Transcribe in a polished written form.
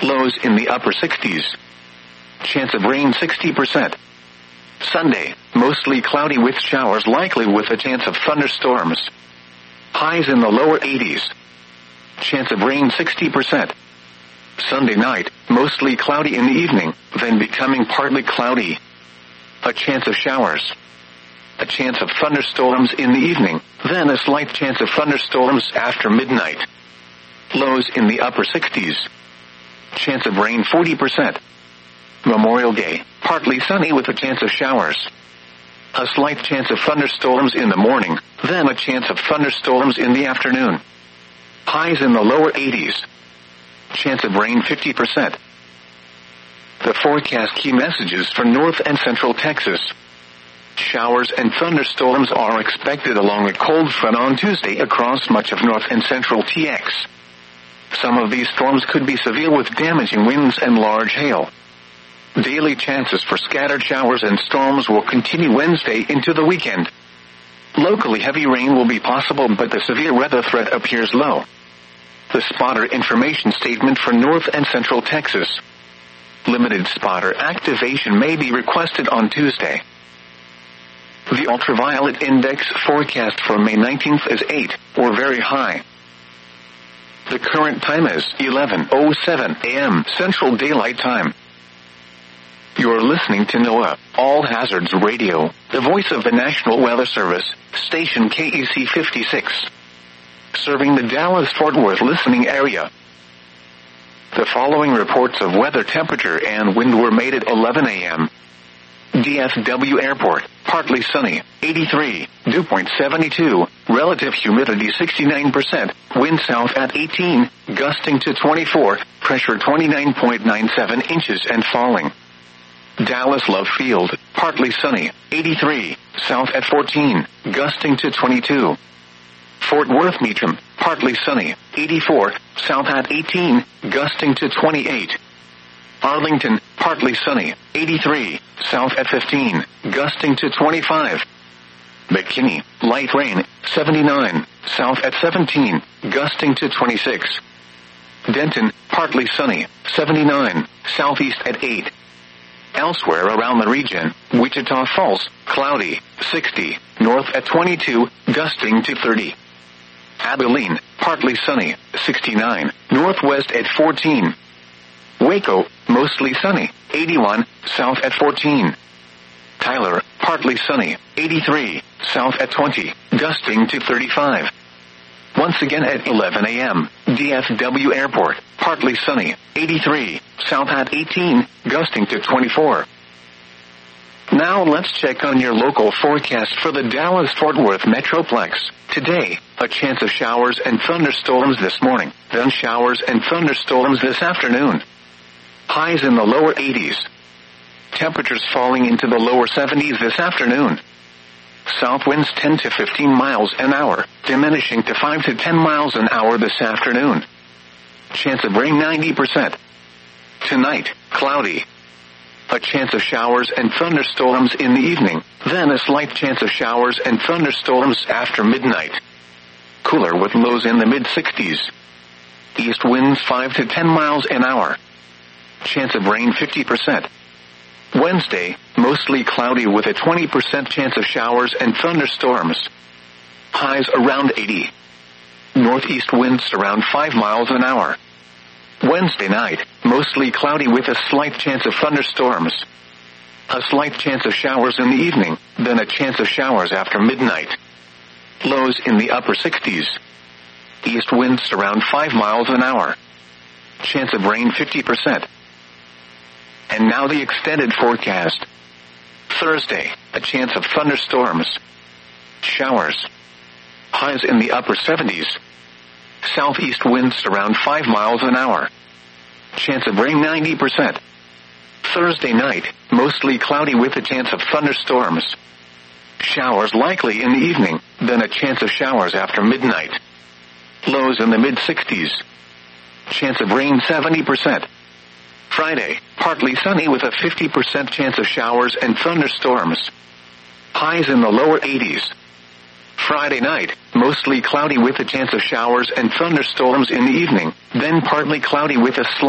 Lows in the upper 60s. Chance of rain 60%. Sunday, mostly cloudy with showers likely with a chance of thunderstorms. Highs in the lower 80s. Chance of rain 60%. Sunday night, mostly cloudy in the evening, then becoming partly cloudy. A chance of showers. A chance of thunderstorms in the evening, then a slight chance of thunderstorms after midnight. Lows in the upper 60s. Chance of rain 40%. Memorial Day, partly sunny with a chance of showers. A slight chance of thunderstorms in the morning, then a chance of thunderstorms in the afternoon. Highs in the lower 80s. Chance of rain 50%. The forecast key messages for North and Central Texas. Showers and thunderstorms are expected along a cold front on Tuesday across much of North and Central TX. Some of these storms could be severe with damaging winds and large hail. Daily chances for scattered showers and storms will continue Wednesday into the weekend. Locally heavy rain will be possible, but the severe weather threat appears low. The spotter information statement for North and Central Texas. Limited spotter activation may be requested on Tuesday. The ultraviolet index forecast for May 19th is 8, or very high. The current time is 11:07 a.m. Central Daylight Time. You're listening to NOAA, All Hazards Radio, the voice of the National Weather Service, station KEC 56. Serving the Dallas-Fort Worth listening area. The following reports of weather temperature and wind were made at 11 a.m. DFW Airport, partly sunny, 83, dew point 72, relative humidity 69%, wind south at 18, gusting to 24, pressure 29.97 inches and falling. Dallas Love Field, partly sunny, 83, south at 14, gusting to 22. Fort Worth Meacham, partly sunny, 84, south at 18, gusting to 28. Arlington, partly sunny, 83, south at 15, gusting to 25. McKinney, light rain, 79, south at 17, gusting to 26. Denton, partly sunny, 79, southeast at 8. Elsewhere around the region, Wichita Falls, cloudy, 60, north at 22, gusting to 30. Abilene, partly sunny, 69, northwest at 14. Waco, mostly sunny, 81, south at 14. Tyler, partly sunny, 83, south at 20, gusting to 35. Once again at 11 a.m., DFW Airport, partly sunny, 83, south at 18, gusting to 24. Now let's check on your local forecast for the Dallas-Fort Worth Metroplex. Today, a chance of showers and thunderstorms this morning, then showers and thunderstorms this afternoon. Highs in the lower 80s. Temperatures falling into the lower 70s this afternoon. South winds 10 to 15 miles an hour, diminishing to 5 to 10 miles an hour this afternoon. Chance of rain 90%. Tonight, cloudy. A chance of showers and thunderstorms in the evening, then a slight chance of showers and thunderstorms after midnight. Cooler with lows in the mid-60s. East winds 5 to 10 miles an hour. Chance of rain 50%. Wednesday, mostly cloudy with a 20% chance of showers and thunderstorms. Highs around 80. Northeast winds around 5 miles an hour. Wednesday night, mostly cloudy with a slight chance of thunderstorms. A slight chance of showers in the evening, then a chance of showers after midnight. Lows in the upper 60s. East winds around 5 miles an hour. Chance of rain 50%. And now the extended forecast. Thursday, a chance of thunderstorms. Showers. Highs in the upper 70s. Southeast winds around 5 miles an hour. Chance of rain 90%. Thursday night, mostly cloudy with a chance of thunderstorms. Showers likely in the evening, then a chance of showers after midnight. Lows in the mid-60s. Chance of rain 70%. Friday, partly sunny with a 50% chance of showers and thunderstorms. Highs in the lower 80s. Friday night, mostly cloudy with a chance of showers and thunderstorms in the evening, then partly cloudy with a slight